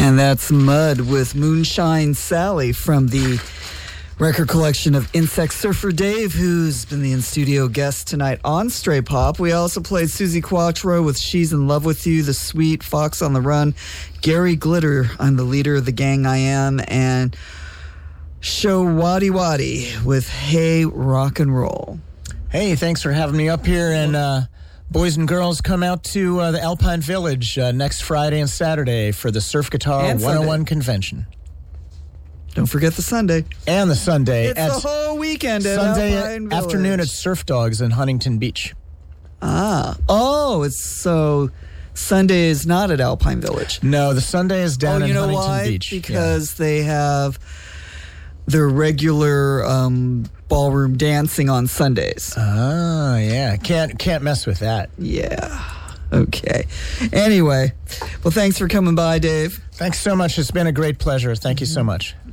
And that's Mud with Moonshine Sally from the record collection of Insect Surfer Dave, who's been the in-studio guest tonight on Stray Pop. We also played Susie Quattro with She's in Love with You, The Sweet, Fox on the Run, Gary Glitter, I'm the Leader of the Gang I Am, and Show Waddy Waddy with Hey Rock and Roll. Hey, thanks for having me up here, and boys and girls, come out to the Alpine Village next Friday and Saturday for the Surf Guitar And 101 Sunday. Convention. Don't forget the Sunday. And the Sunday. It's the whole weekend at Sunday Alpine Village. afternoon at Surf Dogs in Huntington Beach. It's so Sunday is not at Alpine Village. No, the Sunday is down in you know Huntington why? Beach. Because they have their regular ballroom dancing on Sundays. Oh, yeah. Can't mess with that. Yeah. Okay. Anyway, well, thanks for coming by, Dave. Thanks so much. It's been a great pleasure. Thank you so much.